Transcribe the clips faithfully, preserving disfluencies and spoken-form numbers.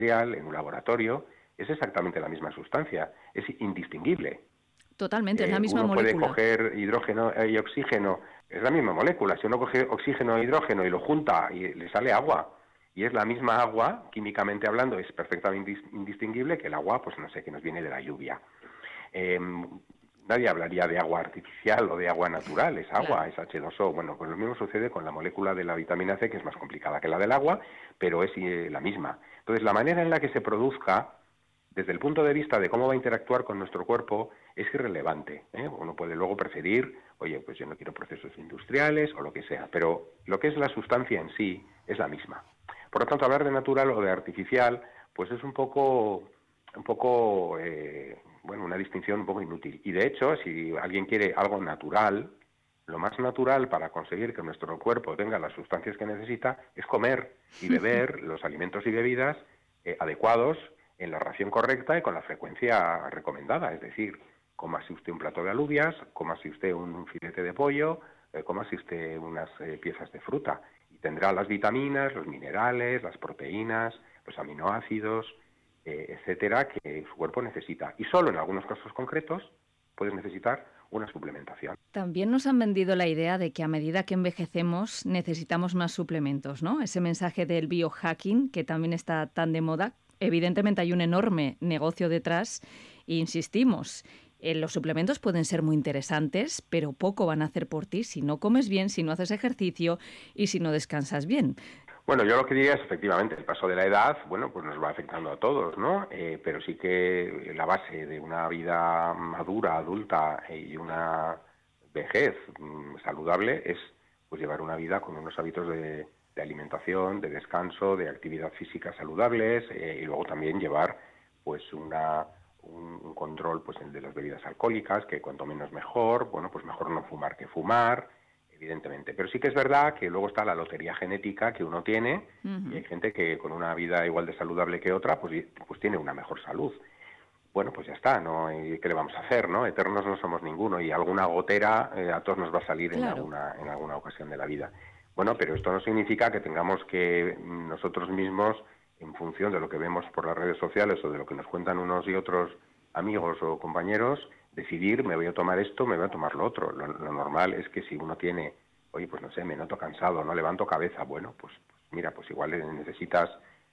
industrial, en un laboratorio, es exactamente la misma sustancia, es indistinguible. Totalmente, es la Eh, misma uno puede molécula. coger hidrógeno y oxígeno, es la misma molécula. Si uno coge oxígeno e hidrógeno y lo junta y le sale agua, y es la misma agua, químicamente hablando, es perfectamente indistinguible que el agua, pues no sé, que nos viene de la lluvia. Eh, nadie hablaría de agua artificial o de agua natural, es agua, Claro. es hache dos o. Bueno, pues lo mismo sucede con la molécula de la vitamina C, que es más complicada que la del agua, pero es eh, la misma. Entonces, la manera en la que se produzca, desde el punto de vista de cómo va a interactuar con nuestro cuerpo, es irrelevante, ¿eh? Uno puede luego preferir, oye, pues yo no quiero procesos industriales o lo que sea, pero lo que es la sustancia en sí es la misma. Por lo tanto, hablar de natural o de artificial, pues es un poco, un poco, eh, bueno, una distinción un poco inútil. Y de hecho, si alguien quiere algo natural, lo más natural para conseguir que nuestro cuerpo tenga las sustancias que necesita es comer y beber los alimentos y bebidas eh, adecuados, en la ración correcta y con la frecuencia recomendada. Es decir, cómase usted un plato de alubias, cómase usted un filete de pollo, eh, cómase usted unas eh, piezas de fruta. Y tendrá las vitaminas, los minerales, las proteínas, los aminoácidos, eh, etcétera, que su cuerpo necesita. Y solo en algunos casos concretos puedes necesitar una suplementación. También nos han vendido la idea de que a medida que envejecemos necesitamos más suplementos, ¿no? Ese mensaje del biohacking, que también está tan de moda. Evidentemente hay un enorme negocio detrás e insistimos, eh, los suplementos pueden ser muy interesantes, pero poco van a hacer por ti si no comes bien, si no haces ejercicio y si no descansas bien. Bueno, yo lo que diría es, efectivamente, el paso de la edad, bueno, pues nos va afectando a todos, ¿no? Eh, pero sí que la base de una vida madura, adulta y una vejez mmm, saludable es, pues, llevar una vida con unos hábitos de, de alimentación, de descanso, de actividad física saludables, eh, y luego también llevar, pues, una, un, un control, pues, el de las bebidas alcohólicas, que cuanto menos mejor, bueno, pues mejor no fumar que fumar, evidentemente. Pero sí que es verdad que luego está la lotería genética que uno tiene, y Uh-huh. hay gente que con una vida igual de saludable que otra, pues, pues tiene una mejor salud. Bueno, pues ya está, ¿no? ¿Y qué le vamos a hacer, no? Eternos no somos ninguno, y alguna gotera eh, a todos nos va a salir en Claro. alguna, en alguna ocasión de la vida. Bueno, pero esto no significa que tengamos que nosotros mismos, en función de lo que vemos por las redes sociales o de lo que nos cuentan unos y otros amigos o compañeros, decidir, me voy a tomar esto, me voy a tomar lo otro. Lo, lo normal es que si uno tiene, oye, pues no sé, me noto cansado, no levanto cabeza, bueno, pues, pues mira, pues igual necesitas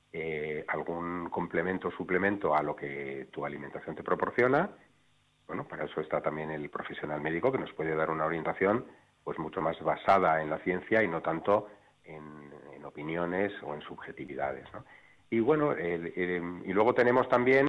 eh, algún complemento o suplemento a lo que tu alimentación te proporciona. Bueno, para eso está también el profesional médico, que nos puede dar una orientación pues mucho más basada en la ciencia y no tanto en, en opiniones o en subjetividades, ¿no? Y bueno, el, el, y luego tenemos también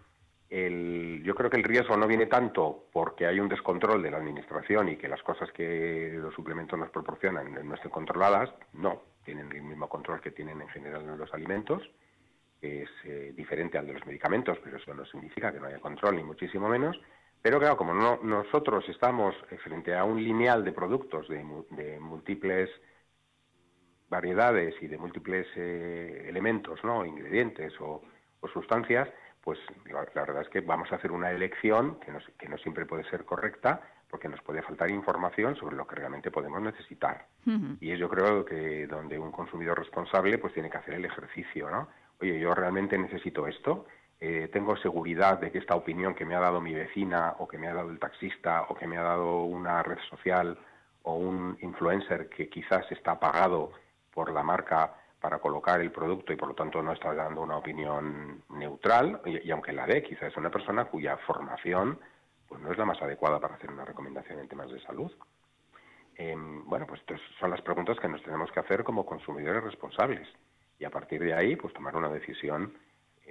el, yo creo que el riesgo no viene tanto porque hay un descontrol de la administración y que las cosas que los suplementos nos proporcionan no estén controladas. No, tienen el mismo control que tienen en general en los alimentos, que es eh, diferente al de los medicamentos, pero eso no significa que no haya control, ni muchísimo menos. Pero claro, como no, nosotros estamos frente a un lineal de productos de, de múltiples variedades y de múltiples eh, elementos, ¿no?, ingredientes o, o sustancias, pues la, la verdad es que vamos a hacer una elección que no, que no siempre puede ser correcta, porque nos puede faltar información sobre lo que realmente podemos necesitar. Uh-huh. Y es, yo creo, que donde un consumidor responsable pues tiene que hacer el ejercicio, ¿no? Oye, yo realmente necesito esto, eh, tengo seguridad de que esta opinión que me ha dado mi vecina o que me ha dado el taxista o que me ha dado una red social o un influencer que quizás está pagado por la marca para colocar el producto y por lo tanto no está dando una opinión neutral, y, y aunque la dé, quizás es una persona cuya formación pues no es la más adecuada para hacer una recomendación en temas de salud. Eh, bueno, pues estas son las preguntas que nos tenemos que hacer como consumidores responsables, y a partir de ahí pues tomar una decisión